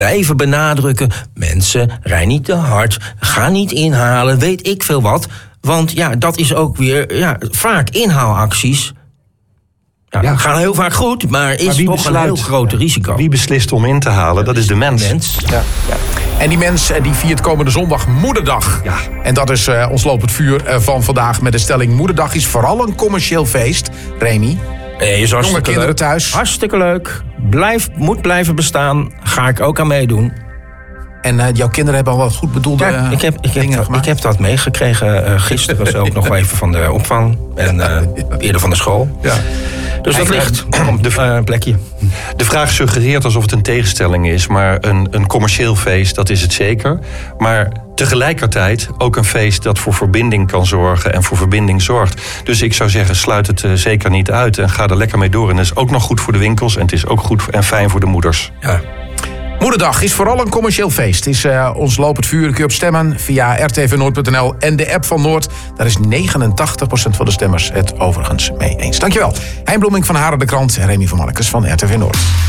blijven benadrukken. Mensen, rij niet te hard, ga niet inhalen, weet ik veel wat. Want ja, dat is ook weer vaak inhaalacties. Gaan heel vaak goed, maar is toch een heel groot risico. Wie beslist om in te halen? Dat is de mens. Ja. En die mens die viert komende zondag Moederdag. Ja. En dat is ons lopend vuur van vandaag met de stelling... Moederdag is vooral een commercieel feest. Remy, jonge kinderen thuis. Hartstikke leuk. Moet blijven bestaan. Ga ik ook aan meedoen. En jouw kinderen hebben al wat goed bedoelde ik heb dat meegekregen gisteren ook nog even van de opvang. En eerder van de school. Ja. Dus dat ligt op de plekje. De vraag suggereert alsof het een tegenstelling is. Maar een commercieel feest, dat is het zeker. Maar tegelijkertijd ook een feest dat voor verbinding kan zorgen. En voor verbinding zorgt. Dus ik zou zeggen, sluit het zeker niet uit. En ga er lekker mee door. En het is ook nog goed voor de winkels. En het is ook goed en fijn voor de moeders. Ja. Moederdag is vooral een commercieel feest. Is ons lopend vuur. Kun je op stemmen via rtvnoord.nl en de app van Noord. Daar is 89% van de stemmers het overigens mee eens. Dankjewel. Hein Bloemink van Haren de Krant en Remy van Mannekes van RTV Noord.